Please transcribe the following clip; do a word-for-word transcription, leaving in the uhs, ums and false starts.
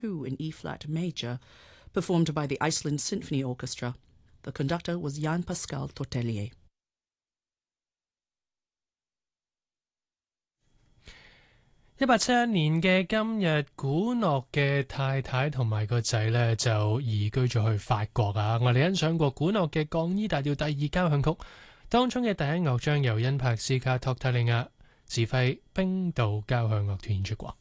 two in E-flat major, performed by the Iceland Symphony Orchestra. The conductor was Jan Pascal Tortelier. 一八七一年嘅今日，古諾嘅太太同埋個仔呢就移居咗去法國啊！我哋欣賞過古諾嘅降 E 大調第二交響曲，當中嘅第一樂章由恩柏斯卡托特利亞指揮冰島交響樂團演出過。